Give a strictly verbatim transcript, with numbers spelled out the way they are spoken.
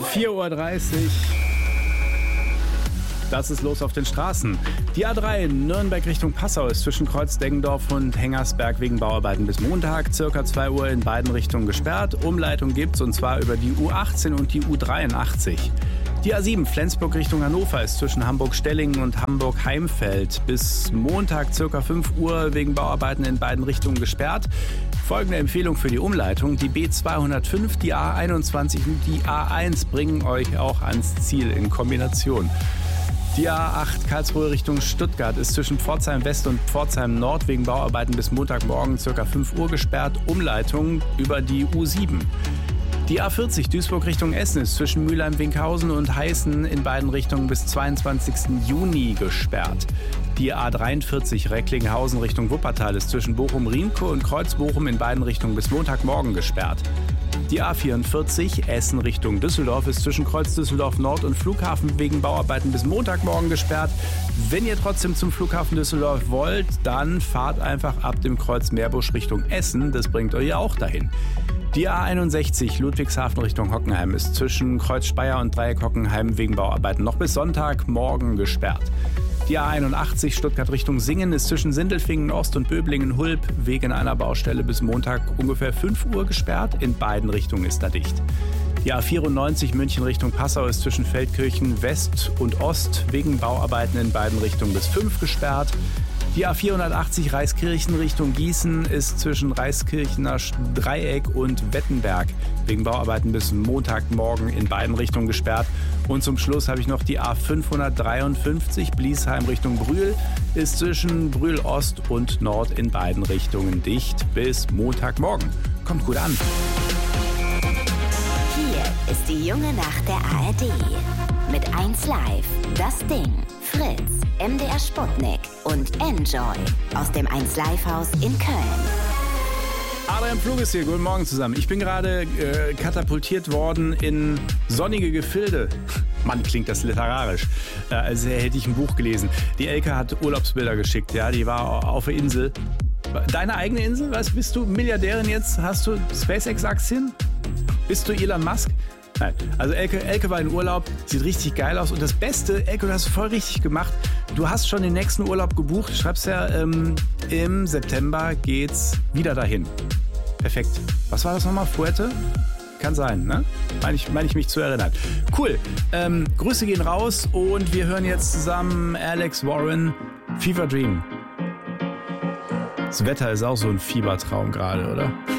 vier Uhr dreißig. Das ist los auf den Straßen. Die A drei Nürnberg Richtung Passau ist zwischen Kreuz-Deggendorf und Hengersberg wegen Bauarbeiten bis Montag circa zwei Uhr in beiden Richtungen gesperrt. Umleitung gibt's und zwar über die U achtzehn und die U dreiundachtzig. Die A sieben Flensburg Richtung Hannover ist zwischen Hamburg-Stellingen und Hamburg-Heimfeld bis Montag circa fünf Uhr wegen Bauarbeiten in beiden Richtungen gesperrt. Folgende Empfehlung für die Umleitung. Die B zweihundertfünf, die A einundzwanzig und die A eins bringen euch auch ans Ziel in Kombination. Die A acht Karlsruhe Richtung Stuttgart ist zwischen Pforzheim West und Pforzheim Nord wegen Bauarbeiten bis Montagmorgen ca. fünf Uhr gesperrt. Umleitung über die U sieben. Die A vierzig Duisburg Richtung Essen ist zwischen Mülheim-Winkhausen und Heißen in beiden Richtungen bis zweiundzwanzigsten Juni gesperrt. Die A dreiundvierzig Recklinghausen Richtung Wuppertal ist zwischen Bochum-Riemke und Kreuz-Bochum in beiden Richtungen bis Montagmorgen gesperrt. Die A vierundvierzig Essen Richtung Düsseldorf ist zwischen Kreuz Düsseldorf Nord und Flughafen wegen Bauarbeiten bis Montagmorgen gesperrt. Wenn ihr trotzdem zum Flughafen Düsseldorf wollt, dann fahrt einfach ab dem Kreuz Meerbusch Richtung Essen. Das bringt euch ja auch dahin. Die A einundsechzig Ludwigshafen Richtung Hockenheim ist zwischen Kreuz Speyer und Dreieck Hockenheim wegen Bauarbeiten noch bis Sonntagmorgen gesperrt. Die A einundachtzig Stuttgart Richtung Singen ist zwischen Sindelfingen Ost und Böblingen-Hulb wegen einer Baustelle bis Montag ungefähr fünf Uhr gesperrt. In beiden Richtungen ist da dicht. Die A vierundneunzig München Richtung Passau ist zwischen Feldkirchen West und Ost wegen Bauarbeiten in beiden Richtungen bis fünf gesperrt. Die A vierhundertachtzig Reiskirchen Richtung Gießen ist zwischen Reiskirchener Dreieck und Wettenberg wegen Bauarbeiten bis Montagmorgen in beiden Richtungen gesperrt. Und zum Schluss habe ich noch die A fünfhundertdreiundfünfzig Bliesheim Richtung Brühl ist zwischen Brühl Ost und Nord in beiden Richtungen dicht bis Montagmorgen. Kommt gut an. Hier ist die junge Nacht der A R D. Mit eins Live, Das Ding, Fritz, M D R Sputnik und Enjoy aus dem eins Live Haus in Köln. Adrian Pflug ist hier, guten Morgen zusammen. Ich bin gerade äh, katapultiert worden in sonnige Gefilde. Mann, klingt das literarisch. Äh, als hätte ich ein Buch gelesen. Die Elke hat Urlaubsbilder geschickt, ja, die war auf der Insel. Deine eigene Insel? Was, bist du Milliardärin jetzt? Hast du SpaceX-Aktien? Bist du Elon Musk? Nein, also Elke, Elke war in Urlaub, sieht richtig geil aus. Und das Beste, Elke, du hast es voll richtig gemacht. Du hast schon den nächsten Urlaub gebucht. Du schreibst ja, ähm, im September geht's wieder dahin. Perfekt. Was war das nochmal? Fuerte? Kann sein, ne? Meine ich, meine ich mich zu erinnern. Cool. Ähm, Grüße gehen raus und wir hören jetzt zusammen Alex Warren, Fever Dream. Das Wetter ist auch so ein Fiebertraum gerade, oder?